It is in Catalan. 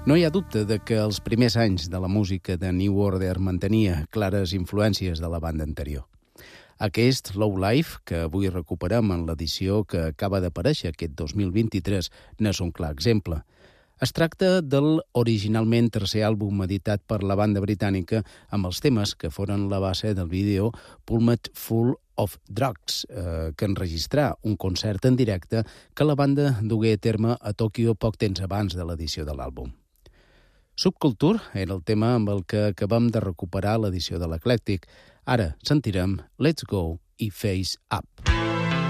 No hi ha dubte de que els primers anys de la música de New Order mantenia clares influències de la banda anterior. Aquest Low Life, que avui recuperem en l'edició que acaba d'aparèixer aquest 2023, n'és un clar exemple. Es tracta del originalment tercer àlbum editat per la banda britànica amb els temes que foren la base del vídeo Plummet Full of Drugs, que enregistrà un concert en directe que la banda dugué a terme a Tòquio poc temps abans de l'edició de l'àlbum. Subculture era el tema amb el que acabem de recuperar l'edició de l'Eclèctic. Ara sentirem Let's Go i Face Up.